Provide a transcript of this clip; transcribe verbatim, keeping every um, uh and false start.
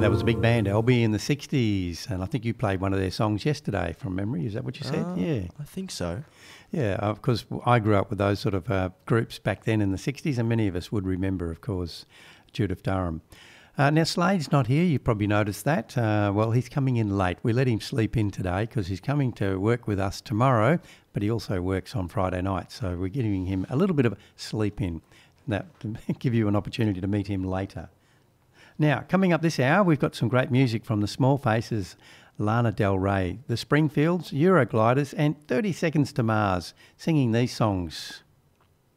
That was a big band, Albie, in the sixties, and I think you played one of their songs yesterday from memory. Is that what you said? Uh, yeah. I think so. Yeah, of course, I grew up with those sort of uh, groups back then in the sixties, and many of us would remember, of course, Judith Durham. Uh, now, Slade's not here. You probably noticed that. Uh, well, he's coming in late. We let him sleep in today because he's coming to work with us tomorrow, but he also works on Friday night, so we're giving him a little bit of sleep in, that to give you an opportunity to meet him later. Now, coming up this hour, we've got some great music from the Small Faces, Lana Del Rey, the Springfields, Eurogliders and thirty seconds to Mars, singing these songs.